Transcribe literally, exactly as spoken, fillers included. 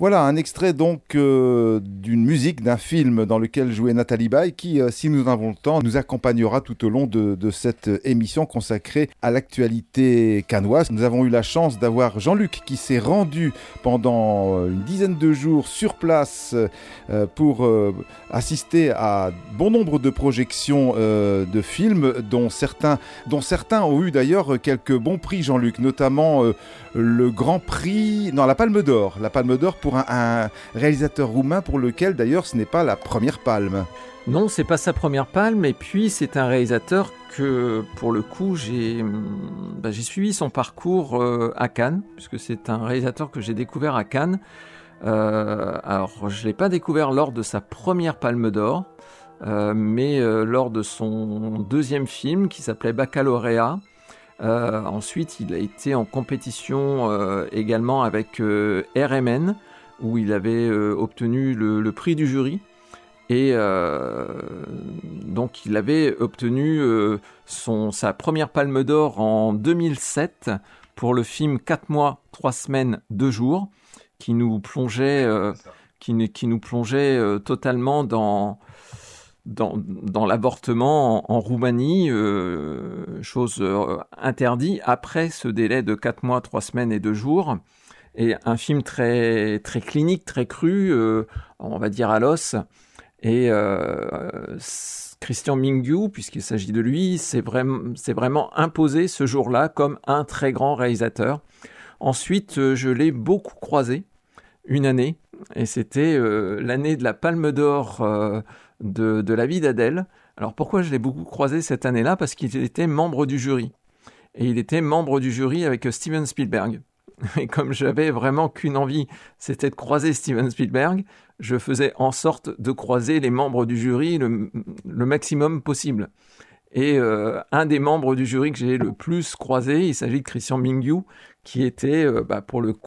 Voilà un extrait donc euh, d'une musique d'un film dans lequel jouait Nathalie Baye qui, euh, si nous en avons le temps, nous accompagnera tout au long de, de cette émission consacrée à l'actualité cannoise. Nous avons eu la chance d'avoir Jean-Luc qui s'est rendu pendant une dizaine de jours sur place euh, pour euh, assister à bon nombre de projections euh, de films dont certains, dont certains ont eu d'ailleurs quelques bons prix, Jean-Luc, notamment euh, le Grand Prix, non la Palme d'Or, la Palme d'Or pour un, un réalisateur roumain pour lequel d'ailleurs ce n'est pas la première palme. Non, c'est pas sa première palme, et puis c'est un réalisateur que pour le coup j'ai, bah, j'ai suivi son parcours euh, à Cannes, puisque c'est un réalisateur que j'ai découvert à Cannes. Euh, alors je l'ai pas découvert lors de sa première Palme d'Or, euh, mais euh, lors de son deuxième film qui s'appelait Baccalauréat. Euh, ensuite, il a été en compétition euh, également avec euh, R M N, où il avait euh, obtenu le, le prix du jury. Et euh, donc, il avait obtenu euh, son, sa première Palme d'Or en deux mille sept pour le film quatre mois, trois semaines, deux jours, qui nous plongeait, euh, qui, qui nous plongeait euh, totalement dans... Dans, dans l'avortement en, en Roumanie, euh, chose euh, interdite après ce délai de quatre mois, trois semaines et deux jours. Et un film très, très clinique, très cru, euh, on va dire à l'os. Et euh, Christian Mingiu, puisqu'il s'agit de lui, s'est vraiment, s'est vraiment imposé ce jour-là comme un très grand réalisateur. Ensuite, je l'ai beaucoup croisé, une année, et c'était euh, l'année de la Palme d'Or euh, De, de La vie d'Adèle. Alors pourquoi je l'ai beaucoup croisé cette année-là ? Parce qu'il était membre du jury. Et il était membre du jury avec Steven Spielberg. Et comme j'avais vraiment qu'une envie, c'était de croiser Steven Spielberg, je faisais en sorte de croiser les membres du jury le, le maximum possible. Et euh, un des membres du jury que j'ai le plus croisé, il s'agit de Christian Mingiu, qui était euh, bah, pour le